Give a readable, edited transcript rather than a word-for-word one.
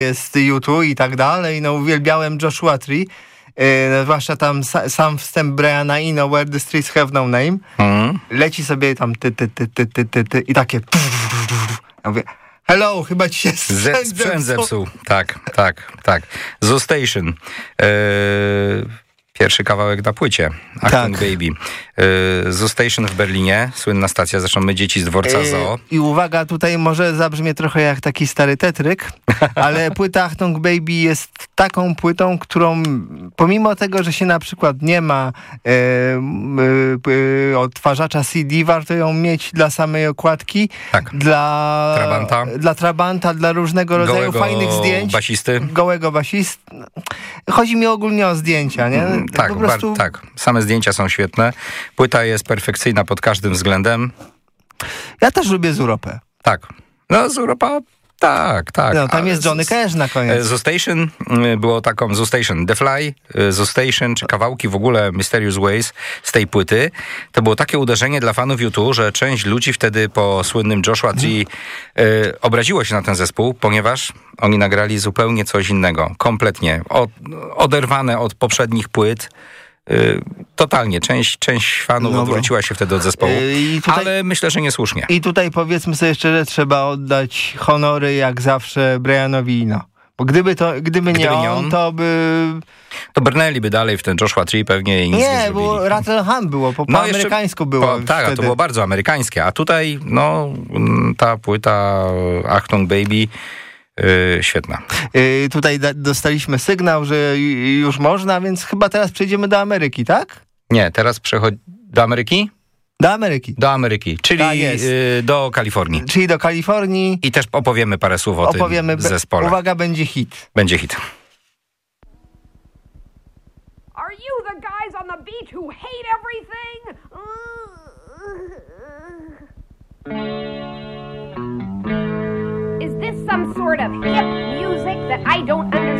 jest U2 i tak dalej, no uwielbiałem Joshua Tree, zwłaszcza tam sam wstęp Briana Eno, Where the Streets Have No Name, leci sobie tam ty i takie ja mówię, hello, chyba ci się sprzęt zepsuł. Tak. Zoo Station. Pierwszy kawałek na płycie. Achtung Baby. Zoo Station w Berlinie. Słynna stacja. Zresztą my dzieci z dworca Zoo. I uwaga, tutaj może zabrzmie trochę jak taki stary tetryk, ale płyta Achtung Baby jest taką płytą, którą pomimo tego, że się na przykład nie ma odtwarzacza CD, warto ją mieć dla samej okładki. Tak. Dla Trabanta, dla różnego rodzaju gołego fajnych zdjęć. Gołego basisty. Chodzi mi ogólnie o zdjęcia, nie? Tak, po prostu... tak. Same zdjęcia są świetne. Płyta jest perfekcyjna pod każdym względem. Ja też lubię Europę. Tak. No z Europa... Tak. No, tam jest Johnny Cash na koniec. Zoo Station było taką, Zoo Station, The Fly, Zoo Station, czy kawałki w ogóle Mysterious Ways z tej płyty. To było takie uderzenie dla fanów U2, że część ludzi wtedy po słynnym Joshua Tree obraziło się na ten zespół, ponieważ oni nagrali zupełnie coś innego. Kompletnie. Oderwane od poprzednich płyt. Totalnie. Część fanów odwróciła się wtedy od zespołu, ale myślę, że niesłusznie. I tutaj powiedzmy sobie szczerze, trzeba oddać honory jak zawsze Brianowi Eno. Bo gdyby nie on, to by... To brnęliby dalej w ten Joshua Tree pewnie i nic nie zrobili. Bo Rattleham było, po amerykańsku było. Tak, a to było bardzo amerykańskie. A tutaj, ta płyta Achtung Baby... świetna. Tutaj dostaliśmy sygnał, że już można, więc chyba teraz przejdziemy do Ameryki, tak? Nie, teraz do Ameryki? Do Ameryki, czyli do Kalifornii. Czyli do Kalifornii. I też opowiemy parę słów o tym zespole. Uwaga, będzie hit. Będzie hit. Are you the guys on the beach who hate everything? Is this some sort of hip music that I don't understand?